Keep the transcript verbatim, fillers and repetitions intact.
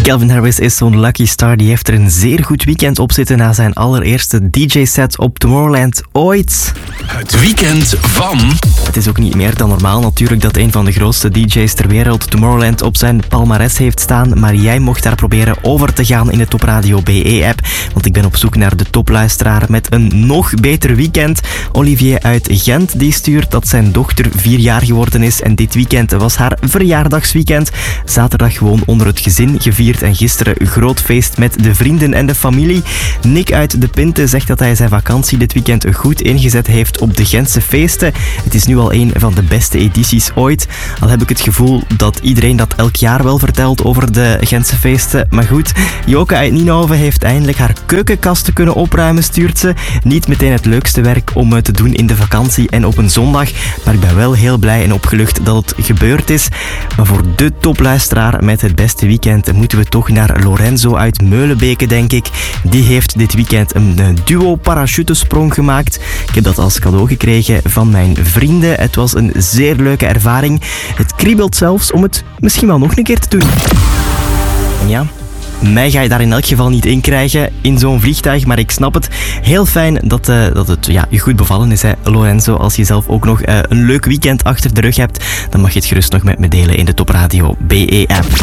Calvin Harris is zo'n lucky star. Die heeft er een zeer goed weekend op zitten na zijn allereerste D J-set op Tomorrowland ooit. Het weekend van... Het is ook niet meer dan normaal natuurlijk dat een van de grootste D J's ter wereld Tomorrowland op zijn palmares heeft staan. Maar jij mocht daar proberen over te gaan in de Top Radio B E-app. Want ik ben op zoek naar de topluisteraar met een nog beter weekend. Olivier uit Gent die stuurt dat zijn dochter vier jaar geworden is. En dit weekend was haar verjaardagsweekend. Zaterdag gewoon onder het gezin gevierd. En gisteren een groot feest met de vrienden en de familie. Nick uit De Pinte zegt dat hij zijn vakantie dit weekend goed ingezet heeft op de Gentse feesten. Het is nu al een van de beste edities ooit. Al heb ik het gevoel dat iedereen dat elk jaar wel vertelt over de Gentse feesten. Maar goed, Joke uit Nienhoven heeft eindelijk haar keukenkasten kunnen opruimen, stuurt ze. Niet meteen het leukste werk om te doen in de vakantie en op een zondag. Maar ik ben wel heel blij en opgelucht dat het gebeurd is. Maar voor de topluisteraar met het beste weekend moeten we toch naar Lorenzo uit Meulenbeke, denk ik. Die heeft dit weekend een duo parachutesprong gemaakt. Ik heb dat als cadeau gekregen van mijn vrienden. Het was een zeer leuke ervaring. Het kriebelt zelfs om het misschien wel nog een keer te doen. Ja... Mij ga je daar in elk geval niet in krijgen in zo'n vliegtuig, maar ik snap het. Heel fijn dat, uh, dat het ja, je goed bevallen is, hè, Lorenzo. Als je zelf ook nog uh, een leuk weekend achter de rug hebt, dan mag je het gerust nog met me delen in de Top Radio B E-app.